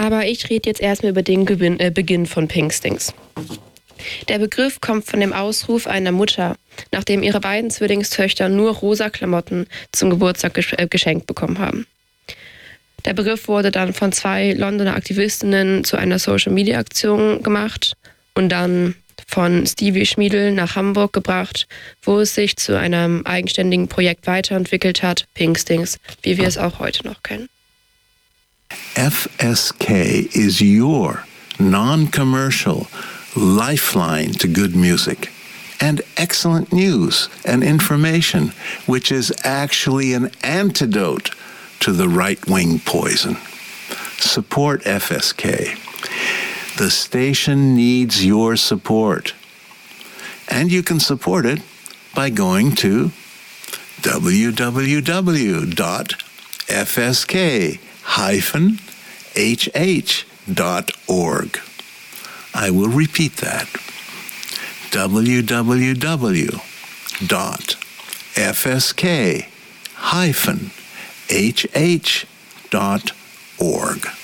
Aber ich rede jetzt erstmal über den Beginn von Pinkstings. Der Begriff kommt von dem Ausruf einer Mutter, nachdem ihre beiden Zwillingstöchter nur rosa Klamotten zum Geburtstag geschenkt bekommen haben. Der Begriff wurde dann von 2 Londoner Aktivistinnen zu einer Social-Media-Aktion gemacht und dann von Stevie Schmiedl nach Hamburg gebracht, wo es sich zu einem eigenständigen Projekt weiterentwickelt hat, Pinkstings, wie wir es auch heute noch kennen. FSK is your non-commercial lifeline to good music and excellent news and information, which is actually an antidote to the right-wing poison. Support FSK. The station needs your support. And you can support it by going to www.fsk-hh.org. I will repeat that. www.fsk-hh.org.